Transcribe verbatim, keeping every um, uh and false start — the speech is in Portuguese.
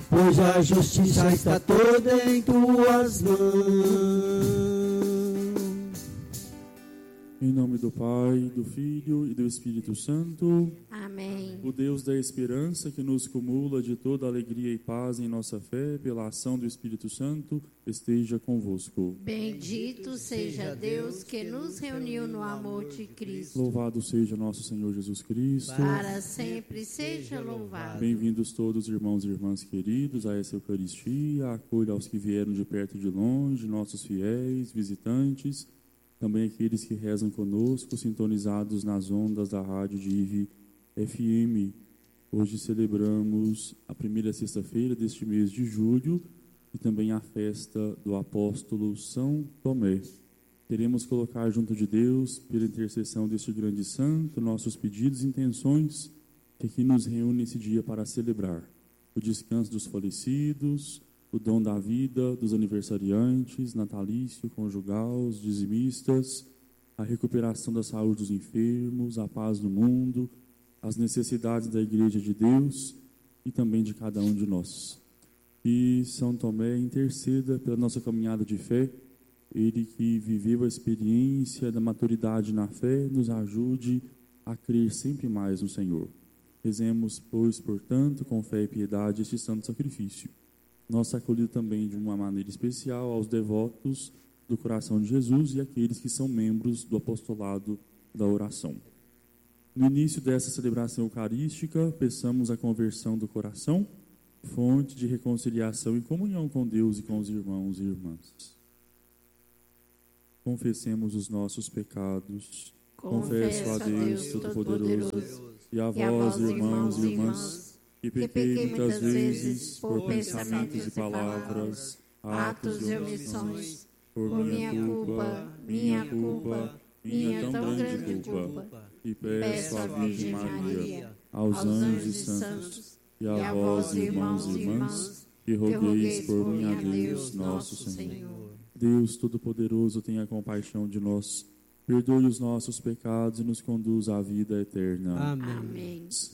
pois a justiça está toda em tuas mãos. Em nome do Pai, do Filho e do Espírito Santo. Amém. O Deus da esperança, que nos cumula de toda alegria e paz em nossa fé, pela ação do Espírito Santo, esteja convosco. Bendito seja Deus que nos reuniu no amor de Cristo. Louvado seja nosso Senhor Jesus Cristo. Para sempre seja louvado. Bem-vindos todos, irmãos e irmãs queridos, a essa Eucaristia. Acolha aos que vieram de perto e de longe, nossos fiéis, visitantes, também aqueles que rezam conosco, sintonizados nas ondas da Rádio D I V F M. Hoje celebramos a primeira sexta-feira deste mês de julho e também a festa do apóstolo São Tomé. Queremos colocar junto de Deus, pela intercessão deste grande santo, nossos pedidos e intenções, que aqui nos reúne esse dia para celebrar o descanso dos falecidos, o dom da vida dos aniversariantes, natalício, conjugal, os dizimistas, a recuperação da saúde dos enfermos, a paz no mundo, as necessidades da Igreja de Deus e também de cada um de nós. E São Tomé interceda pela nossa caminhada de fé, ele que viveu a experiência da maturidade na fé, nos ajude a crer sempre mais no Senhor. Rezemos, pois, portanto, com fé e piedade, este santo sacrifício. Nossa acolhida também de uma maneira especial aos devotos do coração de Jesus e aqueles que são membros do apostolado da oração. No início dessa celebração eucarística, peçamos a conversão do coração, fonte de reconciliação e comunhão com Deus e com os irmãos e irmãs. Confessemos os nossos pecados. Confesso a Deus Todo-Poderoso e a vós, irmãos e irmãs, que pequei muitas vezes por pensamentos e palavras, atos e omissões, por minha culpa, minha culpa, minha tão grande culpa, e peço à Virgem Maria, aos anjos e santos, e a vós, irmãos e irmãs, que rogueis por mim a Deus, nosso Senhor. Deus Todo-Poderoso, tenha compaixão de nós, perdoe os nossos pecados e nos conduza à vida eterna. Amém. Amém.